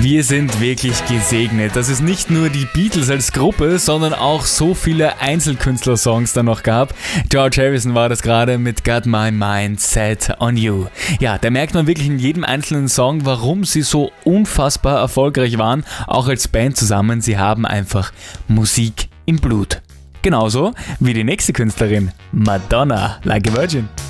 Wir sind wirklich gesegnet, dass es nicht nur die Beatles als Gruppe, sondern auch so viele Einzelkünstler-Songs da noch gab. George Harrison war das gerade mit Got My Mind Set on You. Ja, da merkt man wirklich in jedem einzelnen Song, warum sie so unfassbar erfolgreich waren, auch als Band zusammen. Sie haben einfach Musik im Blut. Genauso wie die nächste Künstlerin, Madonna, Like a Virgin.